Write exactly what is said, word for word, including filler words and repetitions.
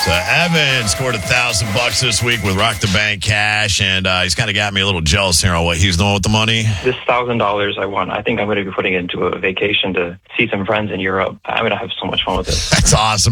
So Evan scored a thousand bucks this week with Rock the Bank cash, and uh, he's kind of got me a little jealous here on what he's doing with the money. This thousand dollars I won, I think I'm going to be putting it into a vacation to see some friends in Europe. I'm going to have so much fun with it. That's awesome.